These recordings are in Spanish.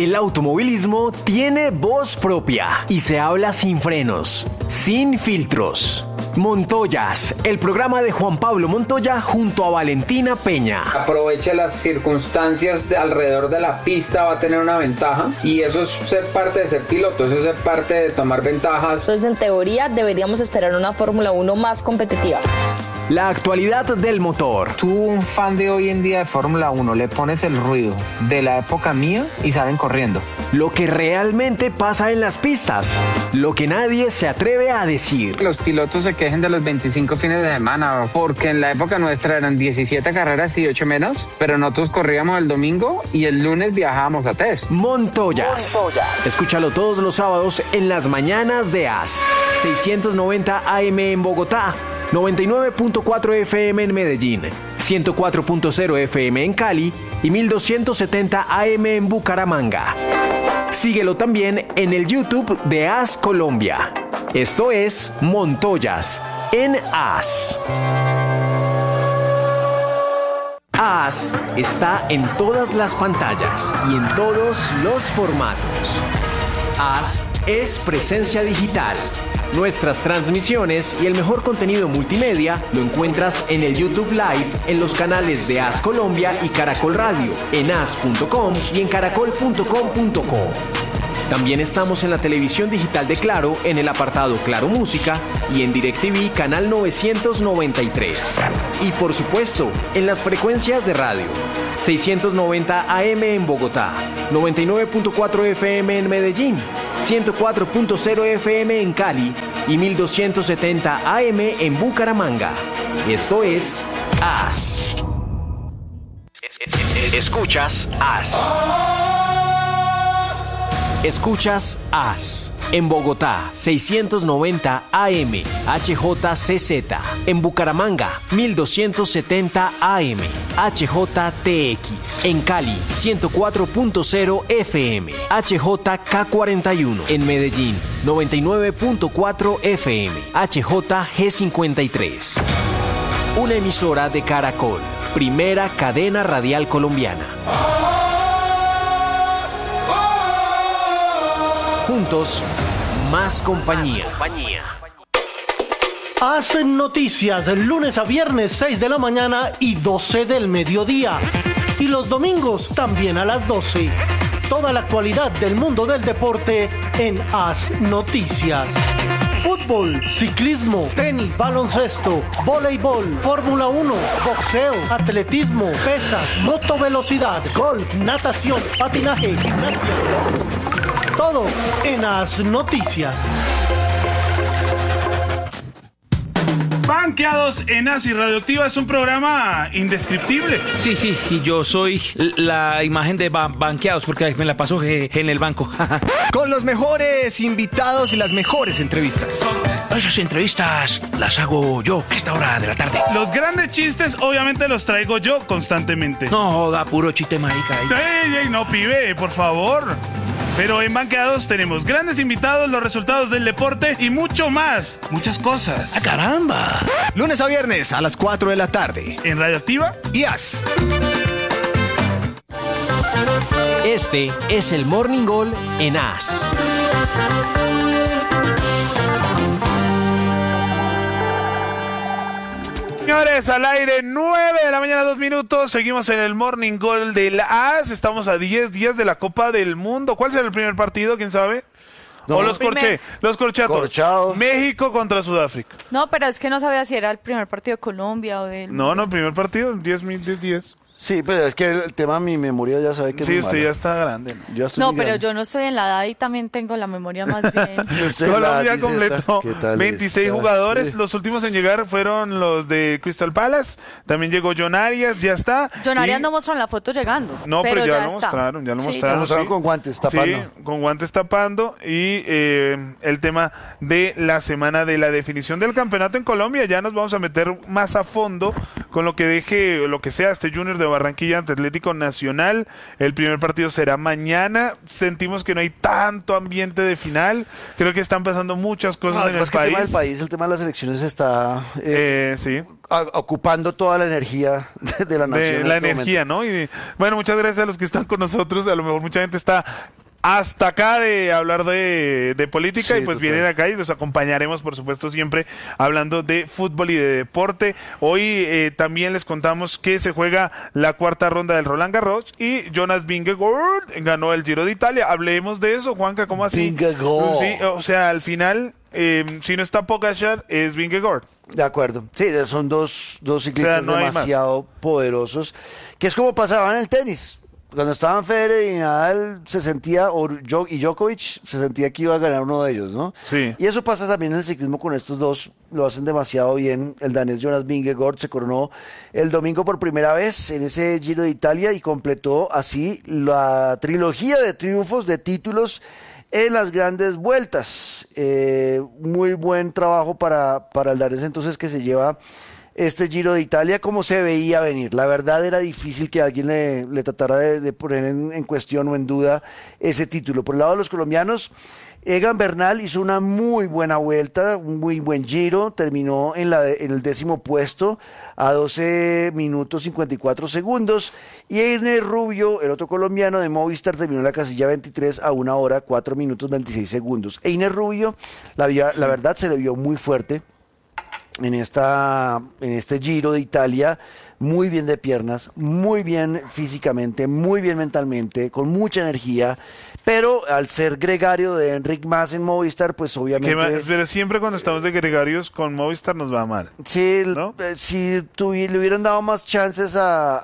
El automovilismo tiene voz propia y se habla sin frenos, sin filtros. Montoyas, el programa de Juan Pablo Montoya junto a Valentina Peña. Aproveche las circunstancias alrededor de la pista, va a tener una ventaja y eso es ser parte de ser piloto, eso es ser parte de tomar ventajas. Entonces, en teoría, deberíamos esperar una Fórmula 1 más competitiva. La actualidad del motor. Tú, un fan de hoy en día de Fórmula 1, le pones el ruido de la época mía y salen corriendo. Lo que realmente pasa en las pistas, lo que nadie se atreve a decir. Los pilotos se quejen de los 25 fines de semana, porque en la época nuestra eran 17 carreras y 8 menos, pero nosotros corríamos el domingo y el lunes viajábamos a test. Montoyas. Escúchalo todos los sábados en las mañanas de AS. 690 AM en Bogotá, 99.4 FM en Medellín, 104.0 FM en Cali y 1270 AM en Bucaramanga. Síguelo también en el YouTube de AS Colombia. Esto es Montoyas en AS. AS está en todas las pantallas y en todos los formatos. AS es presencia digital. Nuestras transmisiones y el mejor contenido multimedia lo encuentras en el YouTube Live en los canales de AS Colombia y Caracol Radio, en as.com y en caracol.com.co. También estamos en la televisión digital de Claro en el apartado Claro Música y en DirecTV canal 993. Y por supuesto, en las frecuencias de radio. 690 AM en Bogotá, 99.4 FM en Medellín, 104.0 FM en Cali y 1270 AM en Bucaramanga. Esto es AS. Escuchas AS. Escuchas AS. En Bogotá, 690 AM, HJCZ. En Bucaramanga, 1270 AM, HJTX. En Cali, 104.0 FM, HJK41. En Medellín, 99.4 FM, HJG53. Una emisora de Caracol, primera cadena radial colombiana. Juntos, más compañía. Hacen noticias lunes a viernes 6 de la mañana y 12 del mediodía. Y los domingos también a las 12. Toda la actualidad del mundo del deporte en Haz Noticias. Fútbol, ciclismo, tenis, baloncesto, voleibol, Fórmula 1, boxeo, atletismo, pesas, motovelocidad, golf, natación, patinaje, gimnasia. Todo en Haz Noticias. Banqueados en AS y Radioactiva es un programa indescriptible. Sí, y yo soy la imagen de Banqueados porque me la paso en el banco. Con los mejores invitados y las mejores entrevistas. Esas entrevistas las hago yo a esta hora de la tarde. Los grandes chistes obviamente los traigo yo constantemente. No, da puro chiste marica. ¡Ey, no, pibe, por favor! Pero en Banqueados tenemos grandes invitados, los resultados del deporte y mucho más. Muchas cosas. ¡Ah, caramba! Lunes a viernes a las 4 de la tarde. En Radioactiva y AS. Este es el Morning Goal en AS. Señores, al aire, 9 de la mañana, 2 minutos. Seguimos en el Morning Goal del AS. Estamos a 10 días de la Copa del Mundo. ¿Cuál será el primer partido? ¿Quién sabe? No, o los corchatos. Corchados. México contra Sudáfrica. No, pero es que no sabía si era el primer partido de Colombia o del... No, primer partido, 10. Sí, pero es que el tema de mi memoria ya sabe que sí, es usted mala. ya está grande, ¿no? Yo estoy No, muy pero grande. yo no estoy en la edad y también tengo la memoria más bien. Colombia completó 26 está? jugadores. Sí. Los últimos en llegar fueron los de Crystal Palace. También llegó John Arias, ya está. John Arias Y- no mostró en la foto llegando. No, pero ya lo está. mostraron, Sí. Lo mostraron sí. con guantes tapando. Sí, con guantes tapando. Y el tema de la semana de la definición del campeonato en Colombia. Ya nos vamos a meter más a fondo con lo que deje, lo que sea este Junior de Barranquilla ante Atlético Nacional. El primer partido será mañana. Sentimos que no hay tanto ambiente de final. Creo que están pasando muchas cosas en el país. El tema de las elecciones está sí. ocupando toda la energía de la nación. La energía, ¿no? Y bueno, muchas gracias a los que están con nosotros. A lo mejor mucha gente está hasta acá de hablar de política, sí, y pues total. vienen acá y los acompañaremos, por supuesto, siempre hablando de fútbol y de deporte. Hoy también les contamos que se juega la cuarta ronda del Roland Garros y Jonas Vingegaard ganó el Giro de Italia. Hablemos de eso, Juanca, ¿cómo así? Vingegaard. Sí, o sea, al final, si no está Pogačar, es Vingegaard. De acuerdo. Sí, son dos ciclistas, O sea, no hay demasiado poderosos, que es como pasaba en el tenis. Cuando estaban Federer y Nadal se sentía, y Djokovic se sentía que iba a ganar uno de ellos, ¿no? Sí. Y eso pasa también en el ciclismo con estos dos, lo hacen demasiado bien. El danés Jonas Vingegaard se coronó el domingo por primera vez en ese Giro de Italia y completó así la trilogía de triunfos, de títulos en las grandes vueltas. Muy buen trabajo para el danés entonces, que se lleva este Giro de Italia como se veía venir. La verdad era difícil que alguien le tratara de poner en cuestión o en duda ese título. Por el lado de los colombianos, Egan Bernal hizo una muy buena vuelta, un muy buen Giro, terminó en el 10º puesto a 12 minutos 54 segundos, y Einer Rubio, el otro colombiano de Movistar, terminó en la casilla 23 a 1 hora 4 minutos 26 segundos. Einer Rubio, la verdad, se le vio muy fuerte en este Giro de Italia, muy bien de piernas, muy bien físicamente, muy bien mentalmente, con mucha energía, pero al ser gregario de Enric Mas en Movistar, pues obviamente... Pero siempre cuando estamos de gregarios con Movistar nos va mal. Sí, ¿no? Si le hubieran dado más chances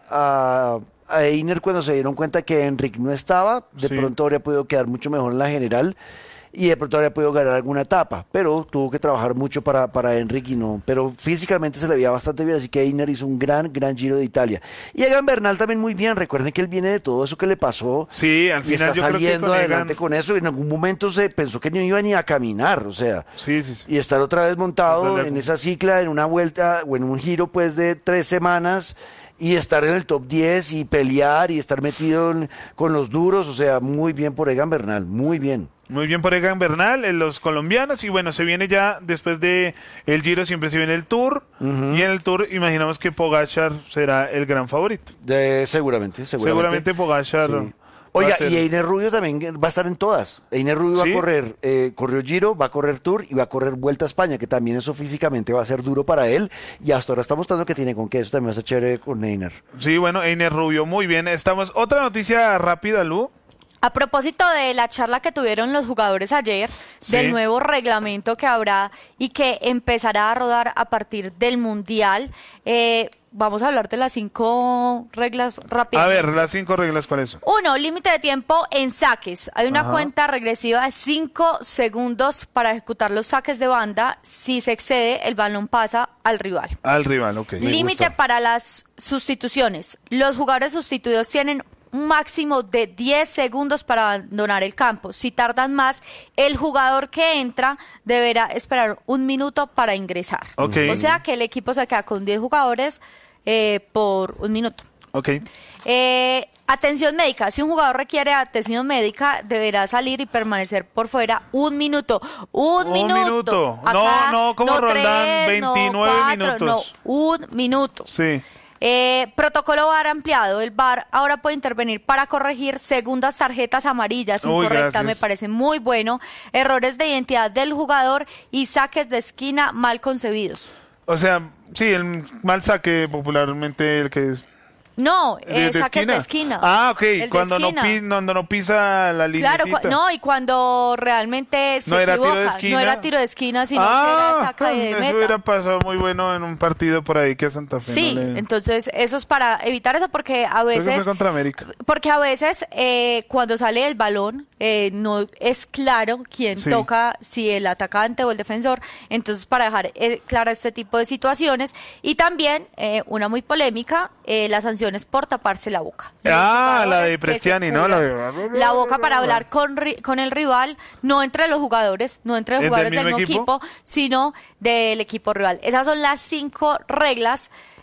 a Einer cuando se dieron cuenta que Enric no estaba, de pronto habría podido quedar mucho mejor en la general, y de pronto habría podido ganar alguna etapa, pero tuvo que trabajar mucho para Enric y no, pero físicamente se le veía bastante bien, así que Einer hizo un gran Giro de Italia. Y Egan Bernal también muy bien, recuerden que él viene de todo eso que le pasó, sí, al final y está yo creo que saliendo con adelante Egan... con eso, y en algún momento se pensó que no iba ni a caminar, o sea, sí. y estar otra vez montado en esa cicla, en una vuelta, o en un Giro pues de 3 semanas, y estar en el top 10 y pelear y estar metido con los duros, o sea, muy bien por Egan Bernal, muy bien. Muy bien por Egan Bernal, los colombianos, y bueno, se viene ya, después de el Giro siempre se viene el Tour, y en el Tour imaginamos que Pogačar será el gran favorito. Seguramente. Seguramente Pogačar... Sí. Oiga, y Einer Rubio también va a estar en todas. Einer Rubio va a correr, corrió Giro, va a correr Tour y va a correr Vuelta a España, que también eso físicamente va a ser duro para él, y hasta ahora está mostrando que tiene con qué, eso también va a ser chévere con Einer. Sí, bueno, Einer Rubio, muy bien. Otra noticia rápida, Lu. A propósito de la charla que tuvieron los jugadores ayer, del nuevo reglamento que habrá y que empezará a rodar a partir del Mundial, vamos a hablar de las 5 reglas rápidas. A ver, las 5 reglas, ¿cuáles son? 1, límite de tiempo en saques. Hay una cuenta regresiva de 5 segundos para ejecutar los saques de banda. Si se excede, el balón pasa al rival. Al rival, ok. Límite para las sustituciones. Los jugadores sustituidos tienen un máximo de 10 segundos para abandonar el campo. Si tardan más, el jugador que entra deberá esperar 1 minuto para ingresar. Okay. O sea que el equipo se queda con 10 jugadores por 1 minuto. Okay. Atención médica. Si un jugador requiere atención médica, deberá salir y permanecer por fuera 1 minuto. Un minuto. Acá, no, como Roldán, 29 no 4, minutos. No, 1 minuto. Sí. Protocolo VAR ampliado. El VAR ahora puede intervenir para corregir segundas tarjetas amarillas incorrectas. Me parece muy bueno. Errores de identidad del jugador y saques de esquina mal concebidos. O sea, sí, el mal saque, popularmente el que es... No, saques de esquina. Ah, ok, cuando no pisa la línea. Claro, y cuando realmente se equivoca. No era tiro de esquina, sino que era saca de meta. Eso hubiera pasado muy bueno en un partido por ahí que a Santa Fe. Sí, entonces eso es para evitar eso, porque a veces... Creo que fue contra América. Porque a veces cuando sale el balón no es claro quién toca, si el atacante o el defensor. Entonces, para dejar clara este tipo de situaciones. Y también, una muy polémica, la sanción por taparse la boca. La de Prestiani, ¿no? La boca para hablar con el rival, no entre los jugadores, no entre los jugadores del mismo equipo, sino del equipo rival. Esas son las 5 reglas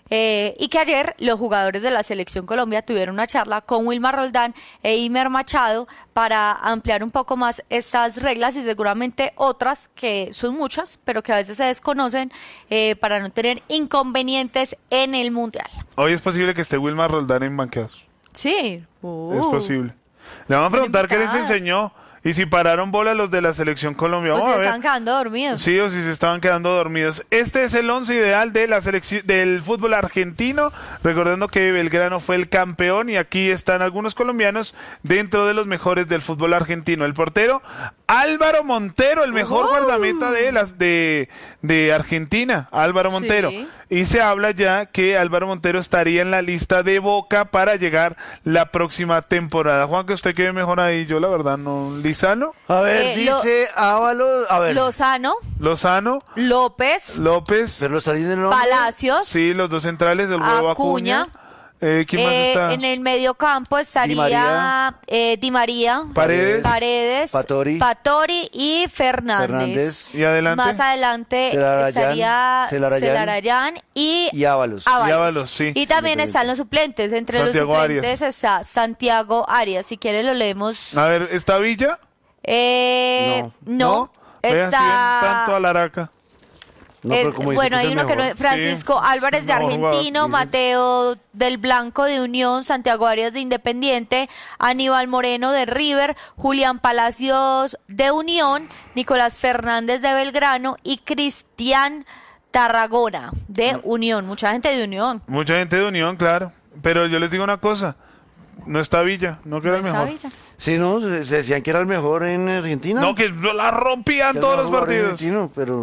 y que ayer los jugadores de la Selección Colombia tuvieron una charla con Wilmar Roldán e Imer Machado para ampliar un poco más estas reglas y seguramente otras, que son muchas, pero que a veces se desconocen, para no tener inconvenientes en el Mundial. Hoy es posible que esté Wilmar Roldán en banqueados. Sí. Es posible. Le vamos a preguntar qué les enseñó y si pararon bola los de la Selección Colombia. O Vamos si a ver. están quedando dormidos. Sí, o si se estaban quedando dormidos. Este es el 11 ideal de la selección del fútbol argentino. Recordando que Belgrano fue el campeón y aquí están algunos colombianos dentro de los mejores del fútbol argentino. El portero Álvaro Montero, el mejor guardameta de Argentina, Álvaro Montero. Sí. Y se habla ya que Álvaro Montero estaría en la lista de Boca para llegar la próxima temporada. Juan, que usted quede mejor ahí, yo la verdad no. ¿Lizano? A ver, dice Ábalos, a ver. Lozano, López, Pero lo está diciendo el nombre. Palacios, sí, los dos centrales, el huevo Acuña. ¿Quién más está? En el medio campo estaría Di María, Paredes, Patori y Fernández. Y adelante. Más adelante estaría Celarayán y Ábalos. Sí. Y también están los suplentes. Entre Santiago los suplentes Arias. está Santiago Arias. Si quiere lo leemos. A ver, ¿está Villa? No. Vean, Está... sí, tanto a la Araca. No, pero como dice bueno, que es hay el uno que no mejor. es Francisco Álvarez de mejor jugador, Argentino, dice. Mateo del Blanco de Unión, Santiago Arias de Independiente, Aníbal Moreno de River, Julián Palacios de Unión, Nicolás Fernández de Belgrano y Cristian Tarragona de Unión. Mucha gente de Unión. Mucha gente de Unión, claro. Pero yo les digo una cosa. No está Villa, no que era el ¿No está mejor. Villa? Sí, no, se decían que era el mejor en Argentina. No, que la rompían Que era todos el los mejor partidos. argentino, pero...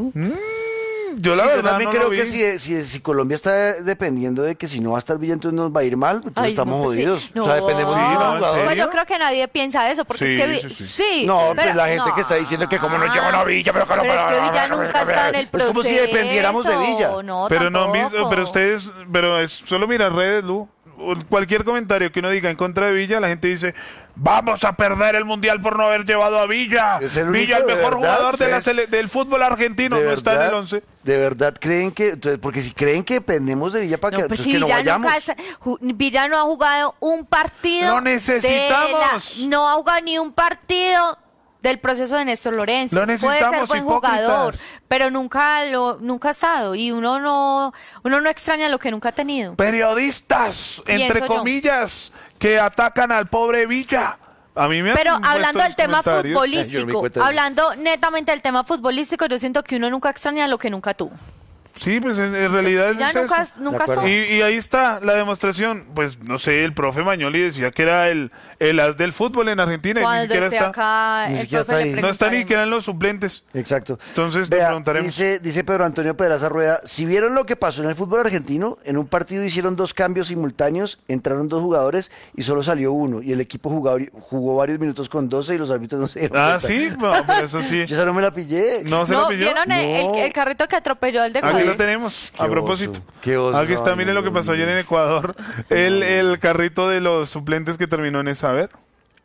Yo la Sí, verdad también no creo lo vi. que si Colombia está dependiendo de que si no va a estar Villa, entonces nos va a ir mal, entonces Ay, estamos no, pues sí. jodidos. No. O sea, dependemos Sí, de no, un ¿en jugador. serio? Pues yo creo que nadie piensa eso, porque Sí, es que sí. No, pero- pues la gente no. que está diciendo que como no llevan a Villa, pero Pero es que Villa nunca está en el Es proceso. como si dependiéramos de Villa. No, Pero no han visto, tampoco. pero ustedes, pero es solo mirar redes, Lu. Cualquier comentario que uno diga en contra de Villa, la gente dice, vamos a perder el Mundial por no haber llevado a Villa. Es el Villa, único, el de mejor verdad, jugador de ustedes- del fútbol argentino, no está en el 11. ¿De verdad creen que...? Entonces, porque si creen que dependemos de Villa para No, que, pues entonces si que no Villa, vayamos. Villa no ha jugado un partido. ¡Lo necesitamos! No ha jugado ni un partido del proceso de Néstor Lorenzo. Lo Puede ser necesitamos, buen hipócritas. jugador, pero nunca ha estado y uno no extraña lo que nunca ha tenido. Periodistas, entre yo. comillas, que atacan al pobre Villa. A mí me han Pero puesto hablando del los tema comentarios. Yo no me di futbolístico, cuenta de eso. hablando netamente del tema futbolístico, yo siento que uno nunca extraña lo que nunca tuvo. Sí, pues en realidad Ya es nunca eso. De acuerdo. estuvo. Y ahí está la demostración. Pues no sé, el profe Mañoli decía que era el as del fútbol en Argentina y ni Cuando siquiera esté está. acá, Ni el siquiera profe está le ahí. No está ni preguntaremos. que eran los suplentes. Exacto. Entonces le Vea, preguntaremos. dice Pedro Antonio Pedraza Rueda, si vieron lo que pasó en el fútbol argentino, en un partido hicieron 2 cambios simultáneos, entraron 2 jugadores y solo salió uno, y el equipo jugó varios minutos con 12 y los árbitros no se dieron Ah, cuenta. sí, no, pero eso sí. Yo esa no me la pillé. No se lo No, pilló. ¿vieron No. el carrito que atropelló al de Aquí Ecuador? lo tenemos, Qué a oso, propósito. qué oso. Aquí está, No, miren no, lo que pasó no. ayer en Ecuador. El carrito de los suplentes que terminó en esa. A ver.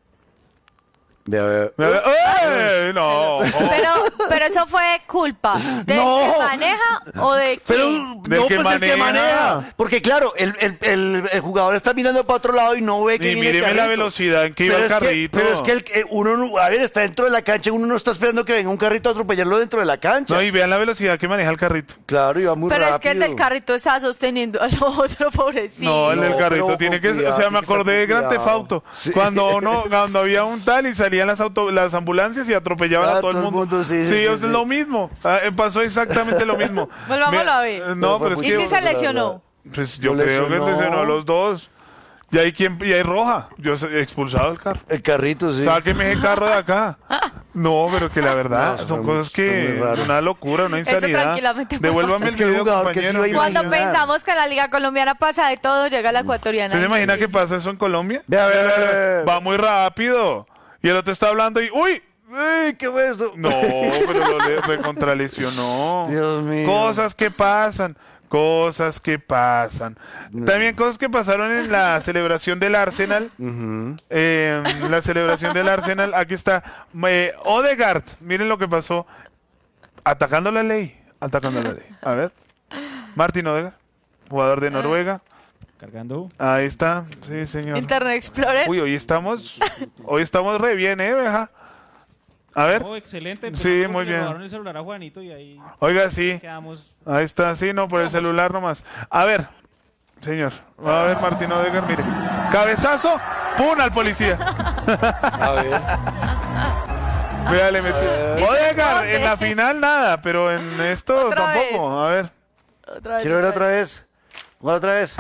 Vea. ¡Ey! No. Pero eso fue culpa del No. que maneja o de Pero quién. Del no, que pues el que maneja. maneja. Porque claro, el jugador está mirando para otro lado y no ve que Y viene el míreme la carrito. velocidad en que iba Pero el es que- carrito. pero es que uno, a ver, está dentro de la cancha, uno no está esperando que venga un carrito a atropellarlo dentro de la cancha. No, y vean la velocidad que maneja el carrito. Claro, iba muy Pero rápido. es que el del carrito está sosteniendo al otro pobrecito. No, el del No, carrito pero tiene con que... cuidado, O sea, me tiene que estar acordé de con Gran Theft cuidado. Auto. Sí. Cuando había un tal y salían las ambulancias y atropellaban a todo el mundo. sí, es sí. lo mismo. Pasó exactamente lo mismo. Volvámoslo a ver. No, Pero pero es fue ¿Y que... si se lesionó? Pues yo Lo creo que lesionó. lesionó a los dos. Y hay roja. Yo he expulsado el carro. El carrito, sí. Sáqueme ese carro de acá. No, pero que la verdad No, son son- cosas son que... muy raras. Una locura, una Eso insanidad. tranquilamente puede Devuélvame pasar. el Es que el video, jugador que se compañero. iba a Cuando imaginar. pensamos que la Liga Colombiana pasa de todo, llega la ecuatoriana. ¿Se imagina que pasa eso en Colombia? Vea. Va muy rápido. Y el otro está hablando y... ¡Uy! ¡Ay, qué fue eso! No, pero lo recontralesionó. Dios mío. Cosas que pasan. Cosas que pasan. También cosas que pasaron en la celebración del Arsenal. La celebración del Arsenal. Aquí está. Odegaard. Miren lo que pasó. Atacando la ley. Atacando la ley. A ver. Martín Odegaard. jugador de Noruega. Cargando. Ahí está, sí, señor. Internet Explorer. Uy, hoy estamos re bien, Beja. A ver. Oh, excelente. Sí, muy le bien. robaron el celular a Juanito y ahí Oiga, sí. quedamos. Ahí está, sí, no, por el celular nomás. A ver, señor. Va a ver Martín Odegaard, mire. Cabezazo, ¡pum! Al policía. A ver. Vea, le metió. Odegaard, en la final nada, pero en esto Otra tampoco. vez. A ver. Otra vez, Quiero ver otra vez. Otra vez.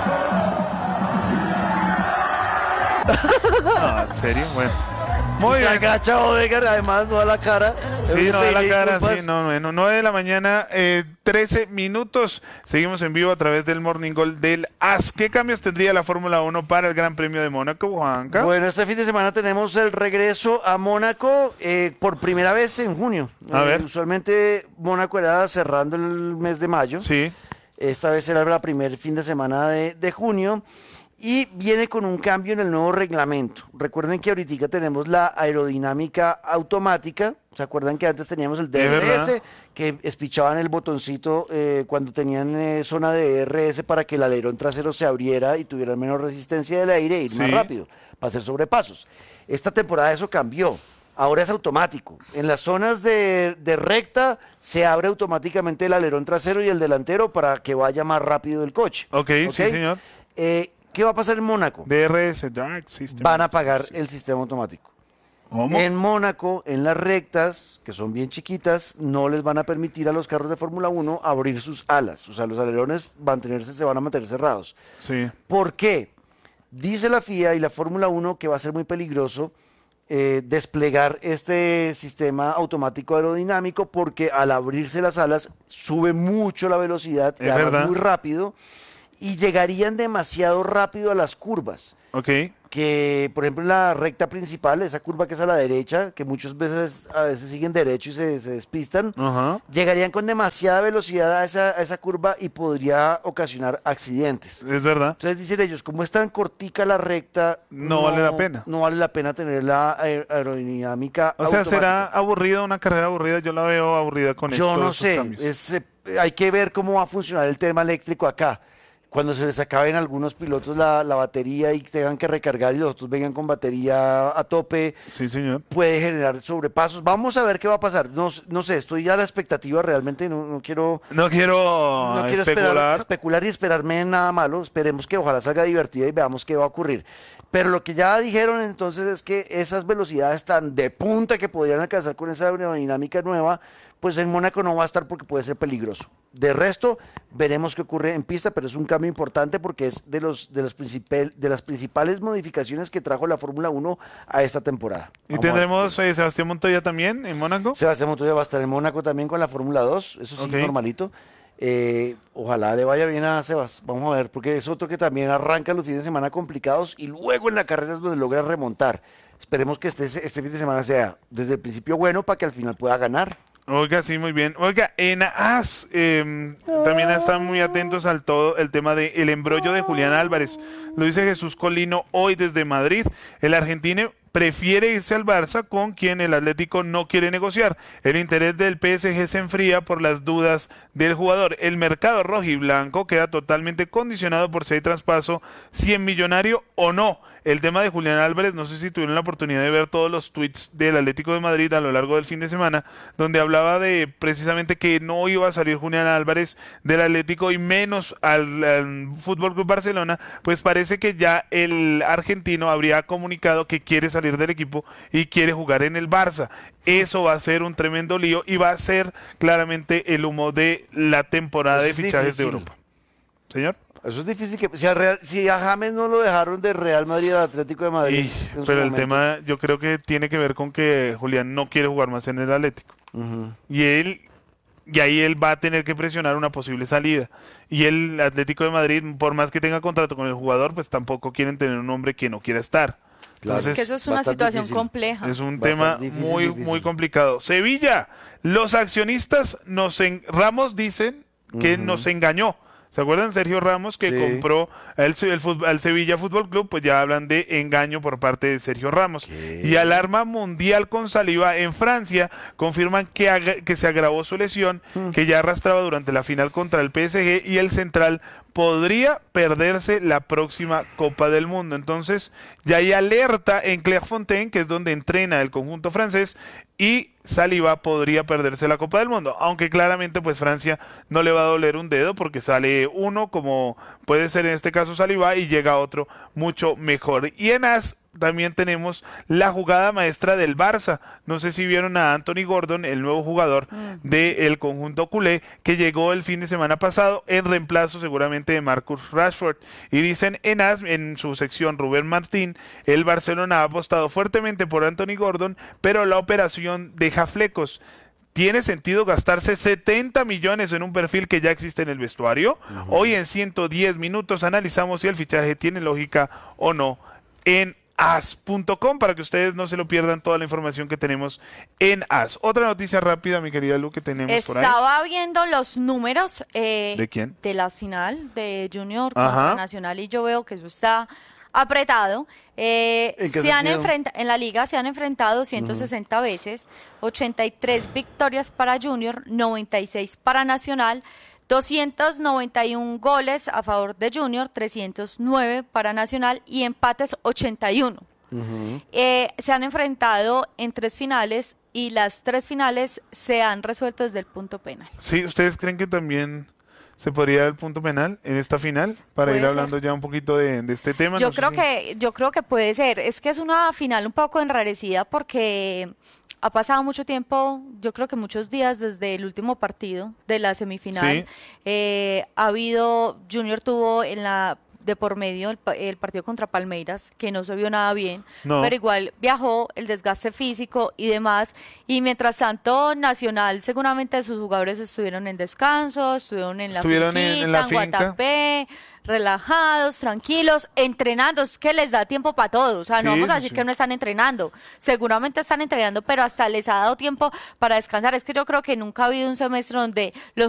No, ¿en serio? Bueno. Muy Se bien. agacha Odegaard, además no da la cara. Sí, no da la cara, Disculpas. sí, no, 9 de la mañana, 13 minutos. Seguimos en vivo a través del Morning Goal del AS. ¿Qué cambios tendría la Fórmula 1 para el Gran Premio de Mónaco, Juanca? Bueno, este fin de semana tenemos el regreso a Mónaco por primera vez en junio. A ver. Usualmente Mónaco era cerrando el mes de mayo. Sí. Esta vez será el primer fin de semana de junio. Y viene con un cambio en el nuevo reglamento. Recuerden que ahorita tenemos la aerodinámica automática. ¿Se acuerdan que antes teníamos el verdad. DRS? Que espichaban el botoncito cuando tenían zona de DRS para que el alerón trasero se abriera y tuviera menos resistencia del aire e ir más Sí. rápido para hacer sobrepasos. Esta temporada eso cambió. Ahora es automático. En las zonas de recta se abre automáticamente el alerón trasero y el delantero para que vaya más rápido el coche. Ok, sí, señor. ¿Qué va a pasar en Mónaco? DRS, Dark System. Van a pagar el sistema automático. ¿Cómo? En Mónaco, en las rectas, que son bien chiquitas, no les van a permitir a los carros de Fórmula 1 abrir sus alas. O sea, los alerones se van a mantener cerrados. Sí. ¿Por qué? Dice la FIA y la Fórmula 1 que va a ser muy peligroso desplegar este sistema automático aerodinámico porque al abrirse las alas sube mucho la velocidad, Es y además verdad. muy rápido, y llegarían demasiado rápido a las curvas. Ok. Que, por ejemplo, en la recta principal, esa curva que es a la derecha, que muchas veces a veces siguen derecho y se despistan, Ajá. llegarían con demasiada velocidad a esa curva y podría ocasionar accidentes. Es verdad. Entonces dicen ellos, como es tan cortica la recta, No vale la pena. No vale la pena tener la aerodinámica O sea, ¿será automática. aburrida una carrera aburrida? Yo la veo aburrida con Yo no todos estos sé, cambios. hay que ver cómo va a funcionar el tema eléctrico acá. Cuando se les acaben a algunos pilotos la batería y tengan que recargar y los otros vengan con batería a tope, Sí, señor. puede generar sobrepasos. Vamos a ver qué va a pasar. No sé, estoy ya a la expectativa realmente, no quiero... No quiero No quiero especular y esperarme en nada malo. Esperemos que ojalá salga divertida y veamos qué va a ocurrir. Pero lo que ya dijeron entonces es que esas velocidades tan de punta que podrían alcanzar con esa aerodinámica nueva, pues en Mónaco no va a estar porque puede ser peligroso. De resto, veremos qué ocurre en pista, pero es un cambio importante porque es de las principales modificaciones que trajo la Fórmula 1 a esta temporada. ¿Y Vamos a ver. tendremos Sebastián Montoya también en Mónaco? Sebastián Montoya va a estar en Mónaco también con la Fórmula 2, eso sí, Ok. normalito. Ojalá le vaya bien a Sebas, vamos a ver, porque es otro que también arranca los fines de semana complicados y luego en la carrera es donde logra remontar. Esperemos que este fin de semana sea desde el principio bueno para que al final pueda ganar. Oiga, sí, muy bien. Oiga, en AS también están muy atentos al todo el tema del embrollo de Julián Álvarez. Lo dice Jesús Colino hoy desde Madrid. El argentino prefiere irse al Barça, con quien el Atlético no quiere negociar. El interés del PSG se enfría por las dudas del jugador. El mercado rojiblanco queda totalmente condicionado por si hay traspaso, si es millonario o no. El tema de Julián Álvarez, no sé si tuvieron la oportunidad de ver todos los tweets del Atlético de Madrid a lo largo del fin de semana, donde hablaba de precisamente que no iba a salir Julián Álvarez del Atlético y menos al Fútbol Club Barcelona. Pues parece que ya el argentino habría comunicado que quiere salir del equipo y quiere jugar en el Barça. Eso va a ser un tremendo lío y va a ser claramente el humo de la temporada de Eso es fichajes de difícil. Europa. Señor. Eso es difícil que si a James no lo dejaron de Real Madrid al Atlético de Madrid. en su Pero el momento. tema yo creo que tiene que ver con que Julián no quiere jugar más en el Atlético. Ujú. Y ahí él va a tener que presionar una posible salida. Y el Atlético de Madrid, por más que tenga contrato con el jugador, pues tampoco quieren tener un hombre que no quiera estar. Claro. Entonces, Que eso es una bastante situación difícil. compleja. es un Bastante tema difícil. muy complicado. Sevilla, los accionistas Ramos dicen que nos engañó. ¿Se acuerdan? Sergio Ramos, que Sí. compró al Sevilla Fútbol Club, pues ya hablan de engaño por parte de Sergio Ramos. Y alarma mundial con Saliba en Francia. Confirman que se agravó su lesión, que ya arrastraba durante la final contra el PSG, y el central podría perderse la próxima Copa del Mundo. Entonces ya hay alerta en Clairefontaine, que es donde entrena el conjunto francés, y Saliba podría perderse la Copa del Mundo, aunque claramente pues Francia no le va a doler un dedo porque sale uno, como puede ser en este caso Saliba, y llega otro mucho mejor. Y en AS también tenemos la jugada maestra del Barça. No sé si vieron a Anthony Gordon, el nuevo jugador del conjunto culé, que llegó el fin de semana pasado en reemplazo seguramente de Marcus Rashford. Y dicen en AS, en su sección Rubén Martín, el Barcelona ha apostado fuertemente por Anthony Gordon, pero la operación deja flecos. ¿Tiene sentido gastarse 70 millones en un perfil que ya existe en el vestuario? Hoy en 110 minutos analizamos si el fichaje tiene lógica o no en as.com, para que ustedes no se lo pierdan, toda la información que tenemos en AS. Otra noticia rápida, mi querida Lu, que tenemos por ahí. Estaba viendo los números ¿de quién? De la final de Junior contra Nacional, y yo veo que eso está apretado. En la liga se han enfrentado 160 veces, 83 victorias para Junior, 96 para Nacional, 291 goles a favor de Junior, 309 para Nacional y empates 81. Se han enfrentado en 3 finales y las 3 finales se han resuelto desde el punto penal. Sí, ¿ustedes creen que también se podría dar el punto penal en esta final? Para ir hablando ya un poquito de este tema. Yo creo que puede ser. Es que es una final un poco enrarecida porque ha pasado mucho tiempo, yo creo que muchos días desde el último partido de la semifinal. Junior tuvo de por medio el partido contra Palmeiras, que no se vio nada bien, pero igual viajó, el desgaste físico y demás, y mientras tanto Nacional, seguramente sus jugadores estuvieron en descanso, estuvieron en la finca, en Guatapé, relajados, tranquilos, entrenando. Es que les da tiempo para todo, o sea, no vamos a decir que no están entrenando, seguramente están entrenando, pero hasta les ha dado tiempo para descansar. Es que yo creo que nunca ha habido un semestre donde los